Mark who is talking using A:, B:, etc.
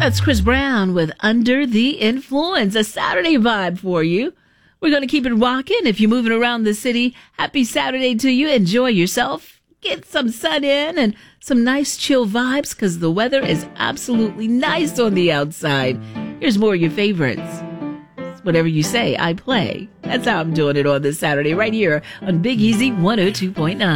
A: That's Chris Brown with Under the Influence, a Saturday vibe for you. We're going to keep it rocking. If you're moving around the city, happy Saturday to you. Enjoy yourself. Get some sun in and some nice chill vibes because the weather is absolutely nice on the outside. Here's more of your favorites. Whatever you say, I play. That's how I'm doing it on this Saturday right here on Big Easy 102.9.